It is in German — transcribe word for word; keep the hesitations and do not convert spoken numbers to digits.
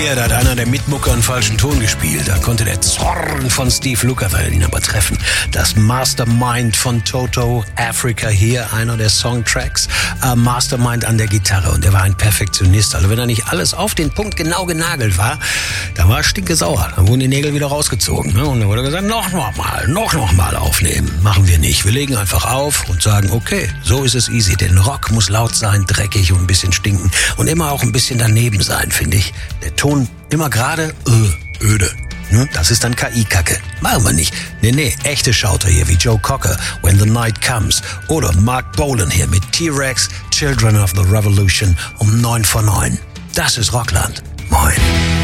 Ja, da hat einer der Mitmucker einen falschen Ton gespielt. Da konnte der Zorn von Steve Lukather ihn aber treffen. Das Mastermind von Toto, Africa hier, einer der Songtracks. Äh, Mastermind an der Gitarre und er war ein Perfektionist. Also wenn er nicht alles auf den Punkt genau genagelt war, dann war er stinkesauer. Dann wurden die Nägel wieder rausgezogen. Ne? Und dann wurde gesagt, noch, noch mal, noch, noch mal aufnehmen. Machen wir nicht. Wir legen einfach auf und sagen, okay, so ist es easy. Denn Rock muss laut sein, dreckig und ein bisschen stinken. Und immer auch ein bisschen daneben sein, finde ich. Der Ton immer gerade, äh, öde. Hm? Das ist dann K I-Kacke. Machen wir nicht. Nee, nee, echte Schauter hier wie Joe Cocker, When the Night Comes. Oder Mark Bolan hier mit T-Rex, Children of the Revolution um neun vor neun. Das ist Rockland. Moin.